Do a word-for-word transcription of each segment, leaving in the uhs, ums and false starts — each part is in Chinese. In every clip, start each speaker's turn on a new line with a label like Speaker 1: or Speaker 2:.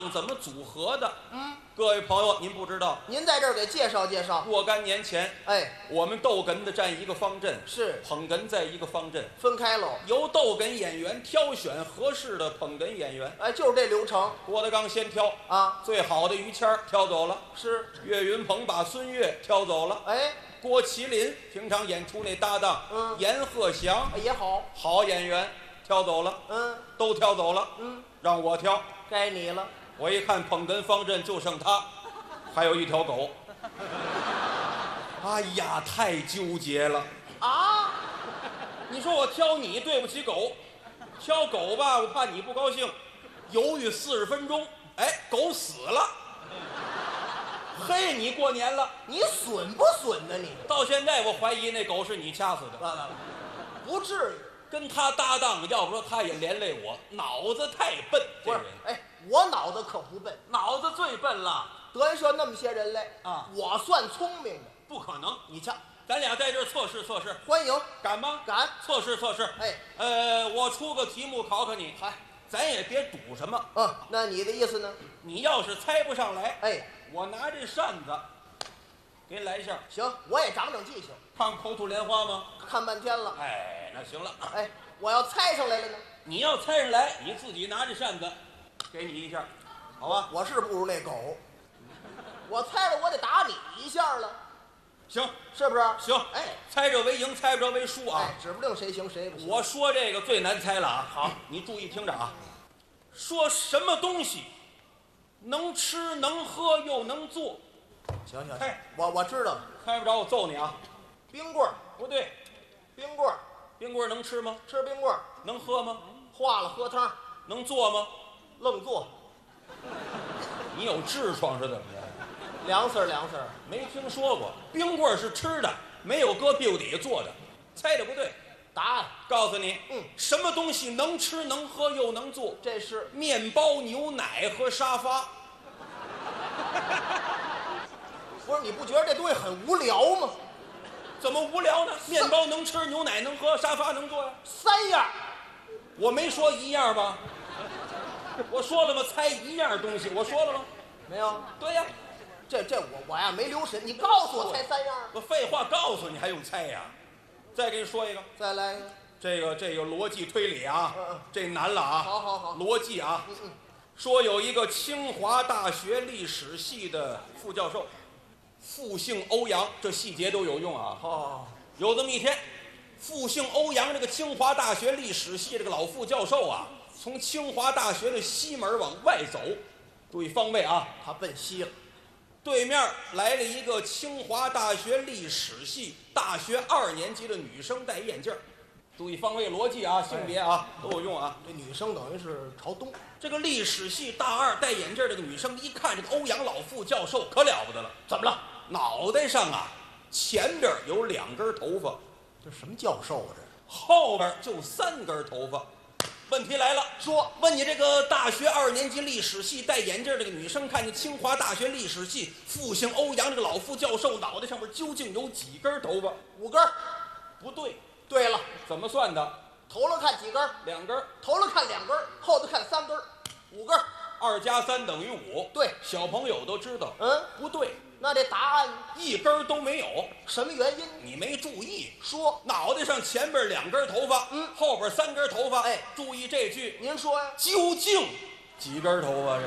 Speaker 1: 怎么组合的？
Speaker 2: 嗯，
Speaker 1: 各位朋友，您不知道，
Speaker 2: 您在这儿给介绍介绍。
Speaker 1: 若干年前，
Speaker 2: 哎，
Speaker 1: 我们逗哏的站一个方阵，
Speaker 2: 是
Speaker 1: 捧哏在一个方阵，
Speaker 2: 分开喽。
Speaker 1: 由逗哏演员挑选合适的捧哏演员。
Speaker 2: 哎，就是这流程
Speaker 1: 郭德纲先挑
Speaker 2: 啊。
Speaker 1: 最好的于谦儿挑走了，
Speaker 2: 是。
Speaker 1: 岳云鹏把孙越挑走了。
Speaker 2: 哎，
Speaker 1: 郭麒麟平常演出那搭档，
Speaker 2: 嗯，
Speaker 1: 阎鹤祥
Speaker 2: 也好，
Speaker 1: 好演员挑走了，
Speaker 2: 嗯，
Speaker 1: 都挑走了，
Speaker 2: 嗯，
Speaker 1: 让我挑。
Speaker 2: 该你了。
Speaker 1: 我一看捧哏方阵就剩他，还有一条狗。哎呀，太纠结了
Speaker 2: 啊！
Speaker 1: 你说我挑你对不起狗，挑狗吧，我怕你不高兴，犹豫四十分钟，哎，狗死了。嘿，你过年了，
Speaker 2: 你损不损呢？你
Speaker 1: 到现在我怀疑那狗是你掐死的。
Speaker 2: 不不至于，
Speaker 1: 跟他搭档，要不说他也连累我，脑子太笨。
Speaker 2: 不是
Speaker 1: 这人，
Speaker 2: 哎，我脑子可不笨，
Speaker 1: 脑子最笨了
Speaker 2: 德云社那么些人来
Speaker 1: 啊，
Speaker 2: 我算聪明的。
Speaker 1: 不可能。
Speaker 2: 你瞧，
Speaker 1: 咱俩在这儿测试测试，
Speaker 2: 欢迎，
Speaker 1: 敢吗？
Speaker 2: 敢。
Speaker 1: 测试测试。
Speaker 2: 哎，
Speaker 1: 呃，我出个题目考考你，
Speaker 2: 嗨，
Speaker 1: 咱也别赌什么。
Speaker 2: 嗯，那你的意思呢？
Speaker 1: 你要是猜不上来，
Speaker 2: 哎，
Speaker 1: 我拿这扇子给你来一下，
Speaker 2: 行，我也长长记性。
Speaker 1: 看口吐莲花吗？
Speaker 2: 看半天了。
Speaker 1: 哎，那行了。
Speaker 2: 哎，我要猜上来了呢？
Speaker 1: 你要猜上来，你自己拿着扇子，给你一下，好吧？
Speaker 2: 我是不如那狗，我猜了我得打你一下了，
Speaker 1: 行，
Speaker 2: 是不是？
Speaker 1: 行，
Speaker 2: 哎，
Speaker 1: 猜着为赢，猜不着为输啊。
Speaker 2: 哎，指不定谁行谁不行。
Speaker 1: 我说这个最难猜了啊！好，你注意听着啊。说什么东西能吃能喝又能做？
Speaker 2: 行行行
Speaker 1: 猜，
Speaker 2: 我我知道了。
Speaker 1: 猜不着我揍你啊！
Speaker 2: 冰棍儿，
Speaker 1: 不对，
Speaker 2: 冰棍儿，
Speaker 1: 冰棍儿能吃吗？
Speaker 2: 吃冰棍儿，
Speaker 1: 能喝吗？
Speaker 2: 化了喝汤，
Speaker 1: 能做吗？
Speaker 2: 愣做，
Speaker 1: 你有痔疮是怎么着？
Speaker 2: 凉丝儿凉丝儿。
Speaker 1: 没听说过，冰棍儿是吃的，没有搁屁股底下做的。猜的不对，
Speaker 2: 答案，
Speaker 1: 告诉你，
Speaker 2: 嗯，
Speaker 1: 什么东西能吃能喝又能做？
Speaker 2: 这是
Speaker 1: 面包、牛奶和沙发。
Speaker 2: 不是？你不觉得这东西很无聊吗？
Speaker 1: 怎么无聊呢？面包能吃，牛奶能喝，沙发能坐呀。
Speaker 2: 三样，
Speaker 1: 我没说一样吧？我说了吗？猜一样东西，我说了吗？
Speaker 2: 没有？
Speaker 1: 对呀，
Speaker 2: 这这我我呀没留神，你告诉我猜三样。
Speaker 1: 我废话告诉你，还用猜呀？再给你说一个，
Speaker 2: 再来一个。
Speaker 1: 这个这个逻辑推理啊，
Speaker 2: 嗯嗯
Speaker 1: 这难了啊。
Speaker 2: 好好好，
Speaker 1: 逻辑啊。
Speaker 2: 嗯嗯，
Speaker 1: 说有一个清华大学历史系的副教授，复姓欧阳，这细节都有用啊。
Speaker 2: 哦，
Speaker 1: 有这么一天，复姓欧阳这个清华大学历史系这个老副教授啊，从清华大学的西门往外走，注意方位啊，
Speaker 2: 他奔西了。
Speaker 1: 对面来了一个清华大学历史系大学二年级的女生，戴眼镜儿，注意方位逻辑啊，性别啊都有用啊。
Speaker 2: 这女生等于是朝东。
Speaker 1: 这个历史系大二戴眼镜儿这个女生一看这个欧阳老副教授可了不得了，怎么了？脑袋上啊前边有两根头发，
Speaker 2: 这什么教授啊？这
Speaker 1: 后边就三根头发。问题来了，
Speaker 2: 说
Speaker 1: 问你这个大学二年级历史系戴眼镜这个女生，看见清华大学历史系复姓欧阳这个老副教授脑袋上面究竟有几根头发？
Speaker 2: 五根儿。
Speaker 1: 不对，
Speaker 2: 对了，
Speaker 1: 怎么算的？
Speaker 2: 头了看几根儿？
Speaker 1: 两根儿，
Speaker 2: 头了看两根儿，后头看三根儿，五根儿。
Speaker 1: 二加三等于五。
Speaker 2: 对，
Speaker 1: 小朋友都知道。
Speaker 2: 嗯，
Speaker 1: 不对，
Speaker 2: 那这答案
Speaker 1: 一根儿都没有。
Speaker 2: 什么原因？
Speaker 1: 你没注意，
Speaker 2: 说，
Speaker 1: 脑袋上前边两根头发，
Speaker 2: 嗯，
Speaker 1: 后边三根头发。
Speaker 2: 哎，
Speaker 1: 注意这句，
Speaker 2: 您说呀？
Speaker 1: 究竟几根头发？这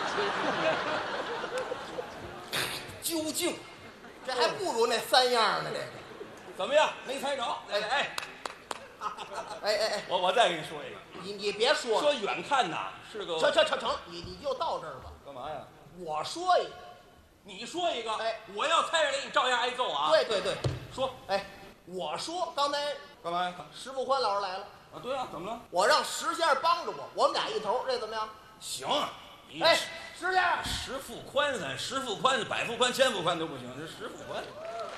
Speaker 1: 是究竟
Speaker 2: 这还不如那三样呢。这个，
Speaker 1: 怎么样？没猜着？哎哎
Speaker 2: 哎哎哎，
Speaker 1: 我我再给你说一个，
Speaker 2: 你你别说了，
Speaker 1: 说远看呐是个
Speaker 2: 成成成成，你你就到这儿吧。
Speaker 1: 干嘛呀？
Speaker 2: 我说一个，
Speaker 1: 你说一个，
Speaker 2: 哎，
Speaker 1: 我要猜着给你照样挨揍啊！
Speaker 2: 对对对，
Speaker 1: 说
Speaker 2: 哎，我说刚才
Speaker 1: 干嘛呀？
Speaker 2: 石富宽老师来了，
Speaker 1: 啊，对啊，怎么了？
Speaker 2: 我让石先生帮着我，我们俩一头，这怎么样？
Speaker 1: 行，你
Speaker 2: 哎，石先生，
Speaker 1: 石富宽咱石富宽、百富宽、千富宽都不行，这石富宽。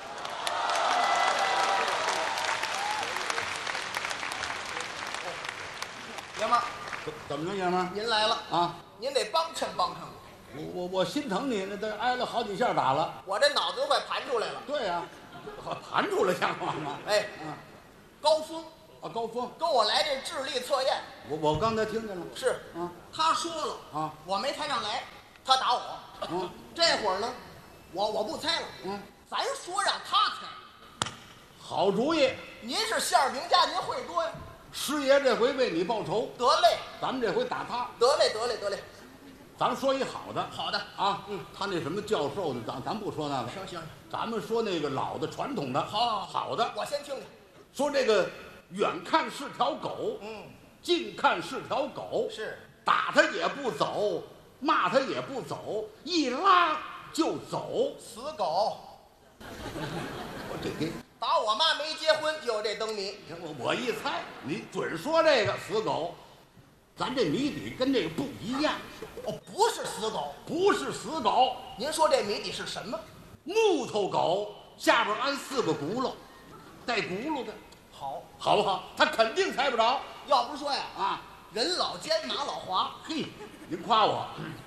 Speaker 2: 爷们儿，
Speaker 3: 怎么着，爷们儿
Speaker 2: 您来了，
Speaker 3: 啊？
Speaker 2: 您得帮衬帮衬我，
Speaker 3: 我我我心疼你，那都挨了好几下打了。
Speaker 2: 我这脑子都快盘出来了。
Speaker 3: 对呀、啊，盘出来像话吗？
Speaker 2: 哎，
Speaker 3: 嗯，
Speaker 2: 高峰，
Speaker 3: 啊，高峰，
Speaker 2: 跟我来这智力测验。
Speaker 3: 我我刚才听见了。
Speaker 2: 是
Speaker 3: 啊，
Speaker 2: 他说了
Speaker 3: 啊，
Speaker 2: 我没猜上来，他打我。
Speaker 3: 嗯，
Speaker 2: 这会儿呢，我我不猜了。
Speaker 3: 嗯，
Speaker 2: 咱说让他猜。
Speaker 3: 好主意。
Speaker 2: 您是馅儿饼家，您会多呀。
Speaker 3: 师爷这回为你报仇，
Speaker 2: 得嘞，
Speaker 3: 咱们这回打他。
Speaker 2: 得嘞，得嘞，得嘞。
Speaker 3: 咱说一好的。
Speaker 2: 好的
Speaker 3: 啊，嗯，他那什么教授的，咱咱不说那个。
Speaker 2: 行行，
Speaker 3: 咱们说那个老的传统的。
Speaker 2: 好好
Speaker 3: 好的。
Speaker 2: 我先听听。
Speaker 3: 说这个远看是条狗，
Speaker 2: 嗯，
Speaker 3: 近看是条狗，
Speaker 2: 是
Speaker 3: 打他也不走，骂他也不走，一拉就走。
Speaker 2: 死狗。
Speaker 3: 我这给
Speaker 2: 打我妈没结婚就有这灯谜。
Speaker 3: 我我一猜，你准说这个死狗。咱这谜底跟这个不一样。
Speaker 2: 哦，不是死狗。
Speaker 3: 不是死狗，
Speaker 2: 您说这谜底是什么？
Speaker 3: 木头狗下边安四个轱辘，带轱辘的，
Speaker 2: 好，
Speaker 3: 好不好？他肯定猜不着
Speaker 2: 要不是说呀，
Speaker 3: 啊！
Speaker 2: 人老奸马老滑。
Speaker 3: 嘿，您夸我，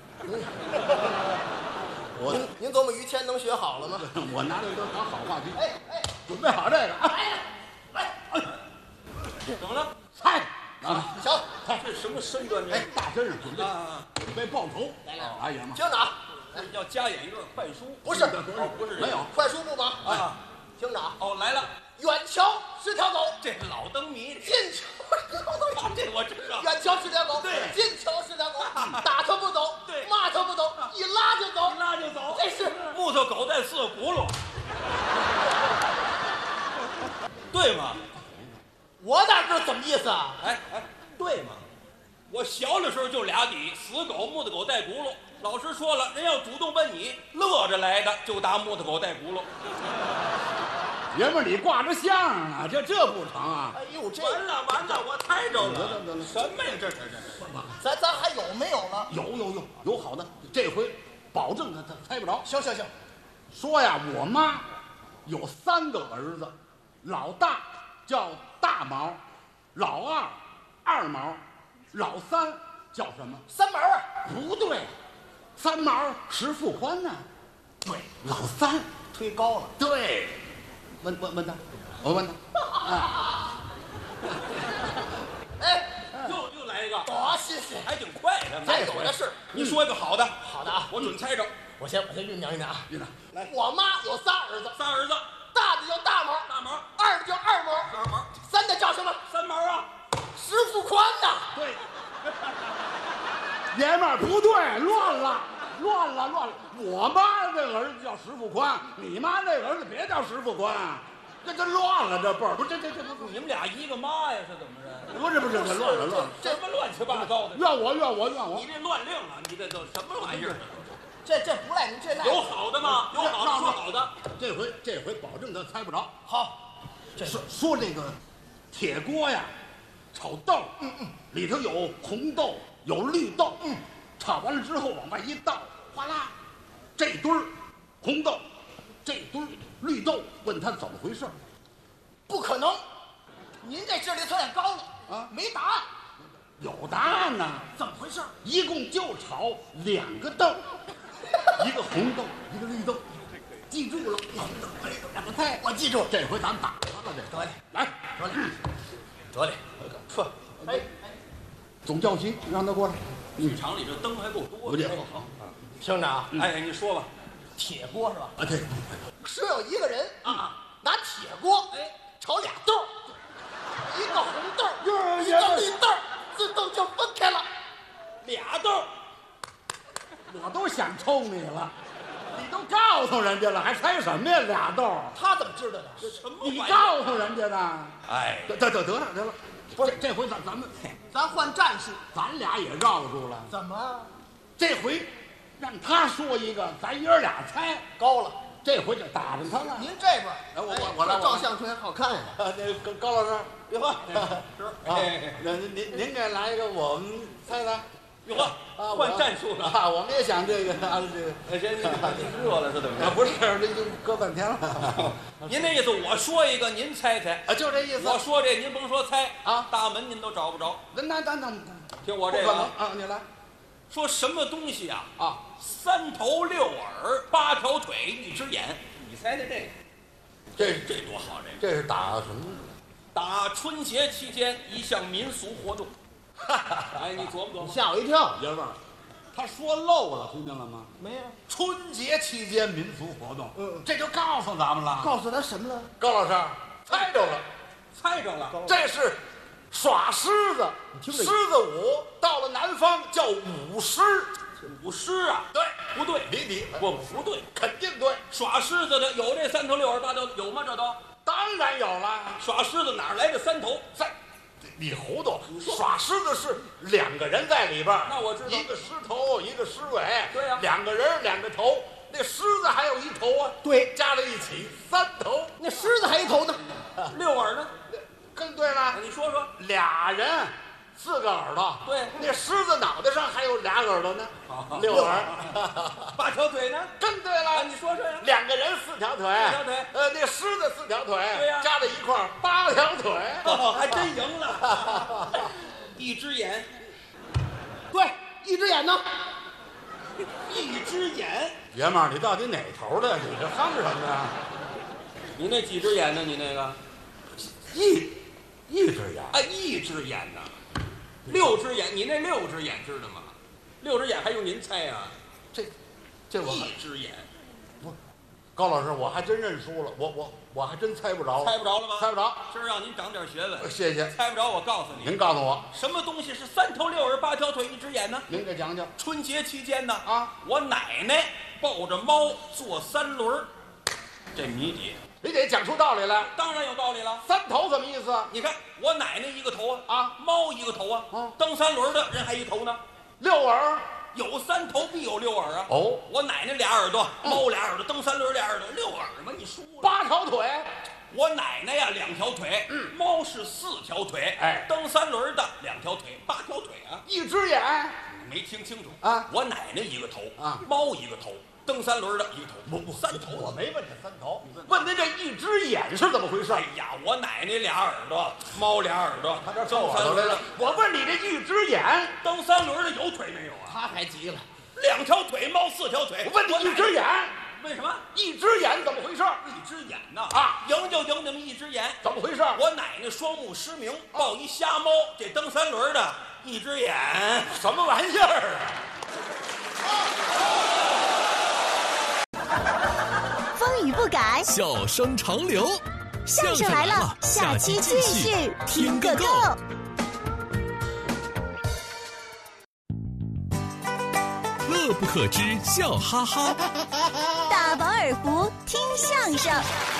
Speaker 3: 我
Speaker 2: 您您琢磨于谦能学好了吗？
Speaker 3: 我拿这都当好话题。
Speaker 2: 哎哎，
Speaker 3: 准备好这个啊！
Speaker 2: 来来哎，
Speaker 1: 怎么了？
Speaker 3: 猜啊！
Speaker 2: 行，
Speaker 1: 这什么身段？
Speaker 3: 哎，大身上准备
Speaker 1: 啊，
Speaker 3: 准备报仇。
Speaker 2: 来来
Speaker 3: 哎呀妈！
Speaker 2: 听着啊，
Speaker 1: 要加演一段快书？
Speaker 2: 不是
Speaker 1: 哦，不是
Speaker 3: 没有。
Speaker 2: 快书不忙
Speaker 1: 啊。
Speaker 2: 听着啊，
Speaker 1: 哦，来了，
Speaker 2: 远瞧是条狗，
Speaker 1: 这老灯谜，
Speaker 2: 近瞧是条狗，
Speaker 1: 这我知道。
Speaker 2: 远瞧是条狗，
Speaker 1: 对
Speaker 2: 近瞧是条狗，打它不走，
Speaker 1: 对
Speaker 2: 骂它不走，一拉就走，
Speaker 1: 一拉就走，
Speaker 2: 这是
Speaker 1: 木头狗带四个轱辘，对吗？
Speaker 2: 我哪知道怎么意思啊？
Speaker 1: 哎哎，对吗？我小的时候就俩底，死狗、木头狗带轱辘。老师说了，人要主动问你，乐着来的就打木头狗带轱辘。
Speaker 3: 爷们儿，你挂着相啊，这这不成啊！
Speaker 2: 哎呦，这
Speaker 1: 完了完了，我猜着
Speaker 3: 得了得了
Speaker 1: 了，什么呀？这这这这，
Speaker 2: 咱咱还有没有了？
Speaker 3: 有有有有好的，这回保证他他猜不着。
Speaker 2: 行行行，
Speaker 3: 说呀，我妈有三个儿子，老大叫大毛，老二二毛，老三叫什么？
Speaker 2: 三毛啊，
Speaker 3: 不对，三毛石富宽呢、对，老三
Speaker 2: 推高了。
Speaker 3: 对，问问问他，我问他，啊，
Speaker 2: 哎，
Speaker 1: 又又来一个，
Speaker 2: 多新鲜！
Speaker 1: 还挺快的。
Speaker 2: 咱有的是。
Speaker 1: 你说一个好的，
Speaker 2: 好的啊，
Speaker 1: 我准猜着。
Speaker 2: 我先我先酝酿酝酿啊。
Speaker 3: 院长，
Speaker 1: 来，
Speaker 2: 我妈有仨儿子，
Speaker 1: 仨儿子，
Speaker 2: 大的叫大毛，
Speaker 1: 大毛、
Speaker 2: 二的叫二毛，
Speaker 1: 二毛、
Speaker 2: 三的叫什么？
Speaker 1: 三毛啊。
Speaker 2: 石富宽呐。
Speaker 3: 对，爷们儿不对，乱了，乱了，乱了。我妈这个儿子叫石富宽，你妈那个儿子别叫石富宽，这这乱了，这辈儿不是这这这不
Speaker 1: 你们俩一个妈呀？是怎么着？
Speaker 3: 不是不是这乱了乱了，
Speaker 1: 什么乱七八糟的？
Speaker 3: 怨我怨我怨我
Speaker 1: 你。这乱令了，你这都什么玩意儿？
Speaker 2: 这这不赖您，这赖
Speaker 1: 有好的吗？有好的说好的。
Speaker 3: 这回这回保证他猜不着。
Speaker 2: 好。这
Speaker 3: 说说这个铁锅呀，炒豆，嗯嗯，里头有红豆，有绿豆，嗯，炒完了之后往外一倒，哗啦，这堆儿红豆，这堆儿绿豆，问他怎么回事儿
Speaker 2: 不可能，您这智力测验高了
Speaker 3: 啊
Speaker 2: 没答案，
Speaker 3: 有答案呢，
Speaker 2: 怎么回事？
Speaker 3: 一共就炒两个豆，一个红豆，一个绿豆，记住了，红豆绿豆两个菜，
Speaker 2: 我记住了。
Speaker 3: 这回咱打他了，这
Speaker 2: 得嘞，
Speaker 3: 来，
Speaker 2: 得嘞，得嘞，呵，哎，
Speaker 3: 总教习让他过来，
Speaker 1: 剧场里这灯还够多的。
Speaker 3: 不见
Speaker 1: 好。
Speaker 2: 听着啊，
Speaker 1: 哎，你说吧。
Speaker 2: 铁锅是吧？
Speaker 3: 啊对。
Speaker 2: 说有一个人
Speaker 1: 啊，
Speaker 2: 拿铁锅
Speaker 1: 哎
Speaker 2: 炒俩豆儿，一个红豆儿，
Speaker 3: 哟
Speaker 2: 一个绿豆儿，自动就分开了。
Speaker 1: 俩豆儿，
Speaker 3: 我都想抽你了，你都告诉人家了，还猜什么呀？俩豆儿，
Speaker 2: 他怎么知道的？
Speaker 1: 什么
Speaker 3: 你
Speaker 1: 玩意儿？
Speaker 3: 告诉人家的。
Speaker 1: 哎，
Speaker 3: 得得得得了得了，不是这回咱咱们
Speaker 2: 咱换战术。
Speaker 3: 咱俩也绕住了，
Speaker 2: 怎么
Speaker 3: 这回让他说一个，咱爷儿俩猜，
Speaker 2: 高了？
Speaker 3: 这回就打着他了。
Speaker 2: 您这边儿，
Speaker 3: 哎我我我来
Speaker 2: 这
Speaker 3: 我来
Speaker 2: 照相特别好看呀。
Speaker 3: 啊，那高高老师，
Speaker 1: 别喝。
Speaker 3: 啊，那您您您给来一个，我们猜猜。
Speaker 1: 哟呵，
Speaker 3: 啊，
Speaker 1: 换战术了。
Speaker 3: 啊！我们也想这个啊，这个
Speaker 1: 哎，谁您热了是怎么着？
Speaker 3: 啊，不是，这已经搁半天了。
Speaker 1: 您那意思，我说一个，您猜猜。
Speaker 3: 啊，就这意思。
Speaker 1: 我说这，您甭说猜
Speaker 3: 啊，
Speaker 1: 大门您都找不着。
Speaker 3: 那那那那，
Speaker 1: 听我这个啊，
Speaker 3: 啊，你来
Speaker 1: 说什么东西啊？
Speaker 3: 啊！
Speaker 1: 三头六耳，八条腿，一只眼。你猜猜这个？
Speaker 3: 这
Speaker 1: 这多好，这个
Speaker 3: 这是打什么？
Speaker 1: 打春节期间一项民俗活动。哎，你琢磨琢磨，
Speaker 2: 吓我一跳。
Speaker 3: 爷们儿，他说漏了，听见了吗？
Speaker 2: 没有，
Speaker 3: 春节期间民俗活动，
Speaker 2: 嗯，
Speaker 3: 这就告诉咱们了。
Speaker 2: 告诉他什么了？
Speaker 3: 高老师猜着了，
Speaker 1: 猜着了，
Speaker 3: 这是耍狮子，
Speaker 2: 听着
Speaker 3: 狮子舞，到了南方叫舞狮。
Speaker 1: 舞狮啊？
Speaker 3: 对，
Speaker 1: 不对，
Speaker 3: 你你
Speaker 1: 不不对，
Speaker 3: 肯定对，
Speaker 1: 耍狮子的有这三头六耳八头有吗？这都
Speaker 3: 当然有了。
Speaker 1: 耍狮子哪儿来的三头？
Speaker 3: 在，你糊涂！耍狮子是两个人在里边儿，
Speaker 1: 那我知道
Speaker 3: 一个狮头，一个狮尾。
Speaker 1: 对呀
Speaker 3: 两个人两个头，那狮子还有一头啊。
Speaker 2: 对，
Speaker 3: 加在一起三头。
Speaker 2: 那狮子还一头呢。
Speaker 1: 六耳呢？
Speaker 3: 更对了，
Speaker 1: 你说说，
Speaker 3: 俩人四个耳朵。
Speaker 1: 对，
Speaker 3: 那狮子脑袋上还有俩耳朵呢，六耳。
Speaker 1: 八条腿呢？
Speaker 3: 更对
Speaker 1: 啊，
Speaker 3: 了，
Speaker 1: 你说说呀。
Speaker 3: 两个人四条腿，
Speaker 1: 四条腿
Speaker 3: 呃，那狮子四条腿，
Speaker 1: 对呀
Speaker 3: 加在一块儿八条腿。
Speaker 1: 哦，还真赢了。一只眼，
Speaker 2: 对，一只眼呢？
Speaker 1: 一只眼，
Speaker 3: 爷们儿，你到底哪头的？你这哼什么呀？
Speaker 1: 你那几只眼呢？你那个
Speaker 3: 一一只眼，
Speaker 1: 啊，一只眼呢？六只眼，你那六只眼知道吗？六只眼还用您猜呀？
Speaker 3: 这这我还
Speaker 1: 一只眼，
Speaker 3: 不，高老师，我还真认输了，我我我还真猜不着，
Speaker 1: 猜不着了吗？
Speaker 3: 猜不着。
Speaker 1: 今儿让您长点学问。
Speaker 3: 谢谢，
Speaker 1: 猜不着，我告诉你，
Speaker 3: 您告诉我，
Speaker 1: 什么东西是三头六耳八条腿一只眼呢？
Speaker 3: 您给讲讲。
Speaker 1: 春节期间呢，
Speaker 3: 啊，
Speaker 1: 我奶奶抱着猫坐三轮儿，这谜底
Speaker 3: 你得讲出道理来。
Speaker 1: 当然有道理了。
Speaker 3: 三头什么意思啊？
Speaker 1: 你看我奶奶一个头啊，
Speaker 3: 啊，
Speaker 1: 猫一个头啊，
Speaker 3: 啊
Speaker 1: 蹬三轮的人还一头呢。
Speaker 3: 六耳。
Speaker 1: 有三头必有六耳啊！
Speaker 3: 哦，
Speaker 1: 我奶奶俩耳朵，猫俩耳朵，蹬三轮俩耳朵，六耳嘛，你输了。
Speaker 3: 八条腿。
Speaker 1: 我奶奶呀两条腿，
Speaker 3: 嗯，
Speaker 1: 猫是四条腿，
Speaker 3: 哎，
Speaker 1: 蹬三轮的两条腿，八条腿啊！
Speaker 3: 一只眼。
Speaker 1: 没听清楚
Speaker 3: 啊！
Speaker 1: 我奶奶一个头
Speaker 3: 啊，
Speaker 1: 猫一个头，蹬三轮的一个头，
Speaker 3: 不不，
Speaker 1: 三头。
Speaker 3: 我没问他三头，问您这一只眼是怎么回事？
Speaker 1: 哎呀，我奶奶俩耳朵，猫俩耳朵，
Speaker 3: 他这蹬耳朵来了。我问你这一只眼，
Speaker 1: 蹬三轮的有腿没有啊？
Speaker 2: 他还急了。
Speaker 1: 两条腿，猫四条腿。
Speaker 3: 我问你一只眼，
Speaker 1: 为什么？
Speaker 3: 一只眼怎么回事？
Speaker 1: 一只眼呐
Speaker 3: 啊，
Speaker 1: 赢就赢你们一只眼，
Speaker 3: 怎么回事？
Speaker 1: 我奶奶双目失明，抱一瞎猫，这蹬三轮的一只眼，
Speaker 3: 什么玩意儿
Speaker 4: 啊？风雨不改，
Speaker 5: 笑声长流。
Speaker 4: 相声来了，下期继续听个够。
Speaker 5: 乐不可支，笑哈哈。
Speaker 4: 大饱耳福，听相声。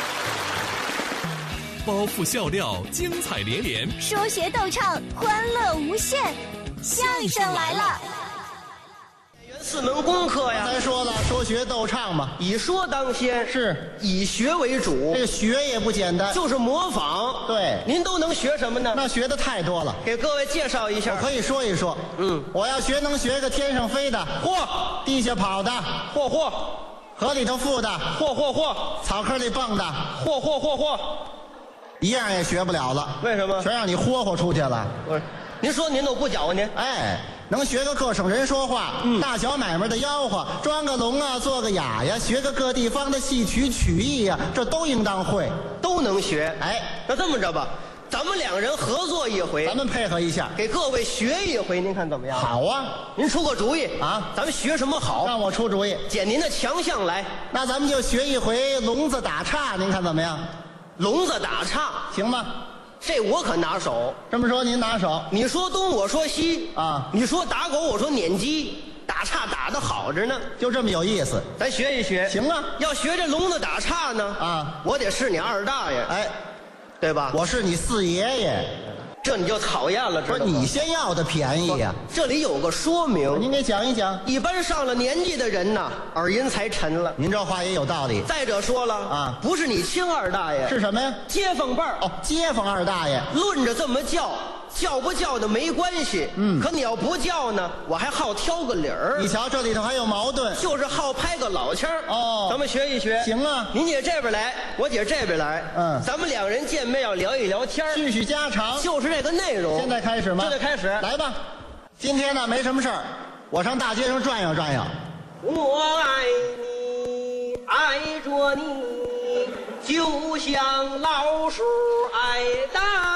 Speaker 5: 包袱笑料，精彩连连。
Speaker 4: 说学逗唱，欢乐无限。相声来了。
Speaker 6: 四门功课呀，
Speaker 2: 咱说了，说学逗唱嘛，
Speaker 6: 以说当先，
Speaker 2: 是
Speaker 6: 以学为主。
Speaker 2: 这个学也不简单，
Speaker 6: 就是模仿。
Speaker 2: 对，
Speaker 6: 您都能学什么呢？
Speaker 2: 那学的太多了，
Speaker 6: 给各位介绍一下。
Speaker 2: 我可以说一说。
Speaker 6: 嗯，
Speaker 2: 我要学能学个天上飞的，
Speaker 6: 嚯，
Speaker 2: 地下跑的，
Speaker 6: 嚯嚯，
Speaker 2: 河里头浮的，
Speaker 6: 嚯嚯嚯，
Speaker 2: 草坑里蹦的，
Speaker 6: 嚯嚯嚯嚯，
Speaker 2: 一样也学不了了。
Speaker 6: 为什么？
Speaker 2: 全让你霍霍出去了。
Speaker 6: 不是，您说您都不搅和您。
Speaker 2: 哎，能学个各省人说话，
Speaker 6: 嗯，
Speaker 2: 大小买卖的吆喝，装个聋啊，做个哑呀，学个各地方的戏曲曲艺呀，这都应当会，
Speaker 6: 都能学。
Speaker 2: 哎，
Speaker 6: 那这么着吧，咱们两人合作一回，
Speaker 2: 咱们配合一下，
Speaker 6: 给各位学一回，您看怎么样？
Speaker 2: 好啊，
Speaker 6: 您出个主意
Speaker 2: 啊，
Speaker 6: 咱们学什么好？
Speaker 2: 让我出主意，
Speaker 6: 捡您的强项来。
Speaker 2: 那咱们就学一回聋子打岔，您看怎么样？
Speaker 6: 聋子打岔
Speaker 2: 行吗？
Speaker 6: 这我可拿手。
Speaker 2: 这么说您拿手，
Speaker 6: 你说东，我说西
Speaker 2: 啊，
Speaker 6: 你说打狗，我说撵鸡，打岔打得好着呢，
Speaker 2: 就这么有意思。
Speaker 6: 咱学一学。
Speaker 2: 行啊，
Speaker 6: 要学这聋子打岔呢，
Speaker 2: 啊，
Speaker 6: 我得是你二大爷，
Speaker 2: 哎，
Speaker 6: 对吧？
Speaker 2: 我是你四爷爷，
Speaker 6: 这你就讨厌了，知道吗？
Speaker 2: 不是你先要的便宜呀、
Speaker 6: 这里有个说明，
Speaker 2: 您给讲一讲。
Speaker 6: 一般上了年纪的人呐，耳音才沉了。
Speaker 2: 您这话也有道理。
Speaker 6: 再者说了
Speaker 2: 啊，
Speaker 6: 不是你亲二大爷，
Speaker 2: 是什么呀？
Speaker 6: 街坊辈儿。
Speaker 2: 哦，街坊二大爷。
Speaker 6: 论着这么叫，叫不叫的没关系。
Speaker 2: 嗯，
Speaker 6: 可你要不叫呢，我还好挑个理儿。
Speaker 2: 你瞧，这里头还有矛盾。
Speaker 6: 就是好拍个老腔儿。
Speaker 2: 哦，
Speaker 6: 咱们学一学。
Speaker 2: 行啊，
Speaker 6: 您姐这边来，我姐这边来。
Speaker 2: 嗯，
Speaker 6: 咱们两人见面要聊一聊天，
Speaker 2: 叙叙家常，
Speaker 6: 就是这个内容。
Speaker 2: 现在开始吗？
Speaker 6: 现在开始，
Speaker 2: 来吧。今天呢没什么事儿，我上大街上转悠转悠。
Speaker 6: 我爱你，爱着你，就像老鼠爱大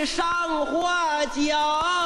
Speaker 6: 上花轿，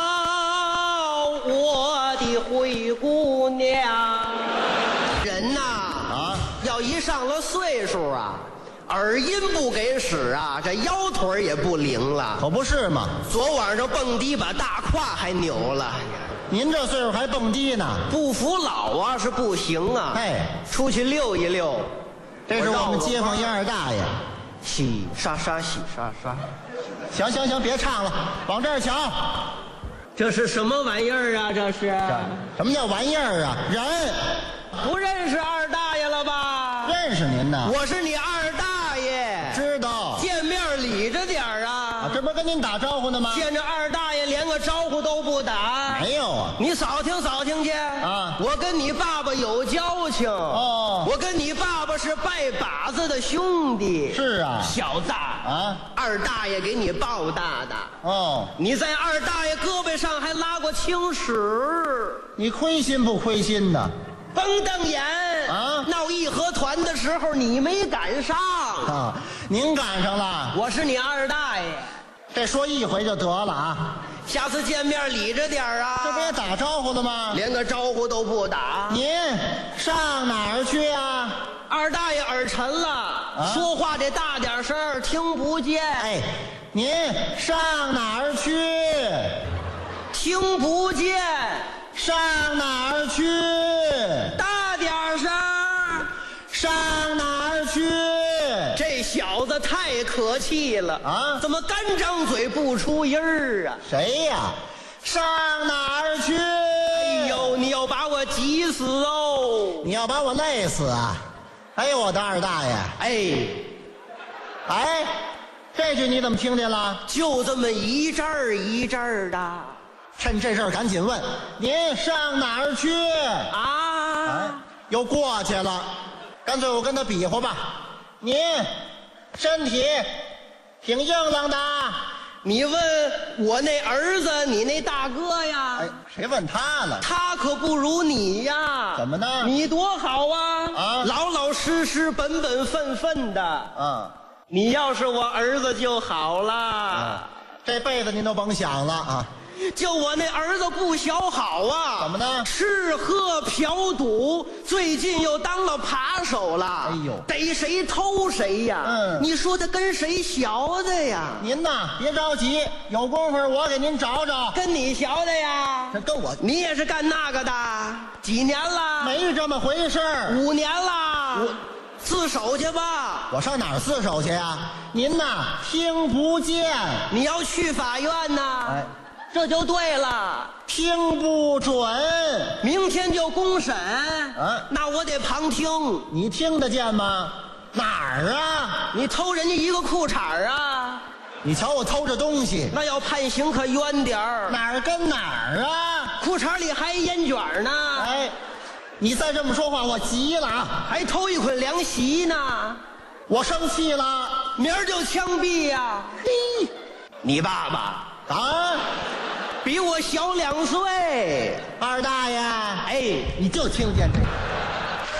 Speaker 6: 我的灰姑娘。人呐啊，要一上了岁数啊，耳音不给使啊，这腰腿也不灵了。
Speaker 2: 可不是嘛，
Speaker 6: 昨晚上蹦迪把大胯还扭了。
Speaker 2: 您这岁数还蹦迪呢？
Speaker 6: 不服老啊是不行啊。
Speaker 2: 哎，
Speaker 6: 出去溜一溜。
Speaker 2: 这是我们街坊一二大爷。
Speaker 6: 洗刷刷，洗刷刷。
Speaker 2: 行行行，别唱了，往这儿瞧。
Speaker 6: 这是什么玩意儿啊？这是
Speaker 2: 什么叫玩意儿啊？人
Speaker 6: 不认识二大爷了吧？
Speaker 2: 认识您呢。
Speaker 6: 我是你二大爷。
Speaker 2: 知道。
Speaker 6: 见面理着点儿啊。
Speaker 2: 啊，这不是跟您打招呼呢吗？
Speaker 6: 见着二大爷连个招呼都不打。
Speaker 2: 没有啊。
Speaker 6: 你扫听扫听去
Speaker 2: 啊！
Speaker 6: 我跟你爸爸有交情
Speaker 2: 哦。
Speaker 6: 我跟你爸爸是拜把子的兄弟。
Speaker 2: 是啊。
Speaker 6: 小子
Speaker 2: 啊，
Speaker 6: 二大爷给你抱大的。
Speaker 2: 哦。
Speaker 6: 你在二大爷胳膊上还拉过青史。
Speaker 2: 你亏心不亏心呢？
Speaker 6: 甭瞪眼
Speaker 2: 啊！
Speaker 6: 闹义和团的时候你没赶上
Speaker 2: 啊，您赶上了。
Speaker 6: 我是你二大爷，
Speaker 2: 这说一回就得了啊。
Speaker 6: 下次见面理着点啊。
Speaker 2: 这不也打招呼了吗？
Speaker 6: 连个招呼都不打。
Speaker 2: 您上哪儿去啊？
Speaker 6: 二大爷耳沉了，啊、说话得大点声，听不见。
Speaker 2: 哎，您上哪儿去？
Speaker 6: 听不见。
Speaker 2: 上哪儿去？
Speaker 6: 大点声！
Speaker 2: 上哪儿去？
Speaker 6: 这小子太可气了
Speaker 2: 啊！
Speaker 6: 怎么干张嘴不出音儿啊？
Speaker 2: 谁呀？上哪儿去？
Speaker 6: 哎呦，你要把我急死哦！
Speaker 2: 你要把我累死啊！哎呦，我的二大爷！
Speaker 6: 哎，
Speaker 2: 哎，这句你怎么听见了？
Speaker 6: 就这么一阵儿一阵儿的。
Speaker 2: 趁这事儿赶紧问，您上哪儿去
Speaker 6: 啊？
Speaker 2: 哎，又过去了，干脆我跟他比划吧。您身体挺硬朗的。
Speaker 6: 你问我那儿子，你那大哥呀？
Speaker 2: 哎，谁问他了？
Speaker 6: 他可不如你呀。
Speaker 2: 怎么呢？
Speaker 6: 你多好啊！
Speaker 2: 啊，
Speaker 6: 老老实实、本本分分的。
Speaker 2: 啊，
Speaker 6: 你要是我儿子就好了。
Speaker 2: 啊，这辈子您都甭想了啊。
Speaker 6: 就我那儿子不小好啊！
Speaker 2: 怎么呢？
Speaker 6: 吃喝嫖赌，最近又当了扒手了。
Speaker 2: 哎呦，
Speaker 6: 逮谁偷谁呀！
Speaker 2: 嗯，
Speaker 6: 你说他跟谁学的呀？
Speaker 2: 您呐，别着急，有功夫我给您找找。
Speaker 6: 跟你学的呀？
Speaker 2: 这跟我，
Speaker 6: 你也是干那个的？几年了？
Speaker 2: 没这么回事儿。
Speaker 6: 五年了。我自首去吧。
Speaker 2: 我上哪儿自首去呀？您呐，听不见。
Speaker 6: 你要去法院呐？
Speaker 2: 哎。
Speaker 6: 这就对了，
Speaker 2: 听不准，
Speaker 6: 明天就公审，
Speaker 2: 啊，
Speaker 6: 那我得旁听。
Speaker 2: 你听得见吗？哪儿啊？
Speaker 6: 你偷人家一个裤衩啊？
Speaker 2: 你瞧我偷着东西，
Speaker 6: 那要判刑可冤点儿。
Speaker 2: 哪儿跟哪儿啊？
Speaker 6: 裤衩里还烟卷呢。
Speaker 2: 哎，你再这么说话，我急了啊！
Speaker 6: 还偷一捆凉席呢，
Speaker 2: 我生气了，
Speaker 6: 明儿就枪毙呀！嘿，你爸爸
Speaker 2: 啊？
Speaker 6: 比我小两岁，
Speaker 2: 二大爷，
Speaker 6: 哎，
Speaker 2: 你就听见这个。